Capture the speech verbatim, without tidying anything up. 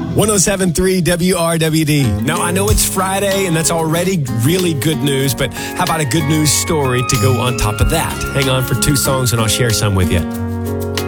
one oh seven point three W R W D. Now, I know it's Friday, and that's already really good news, but how about a good news story to go on top of that? Hang on for two songs, and I'll share some with you.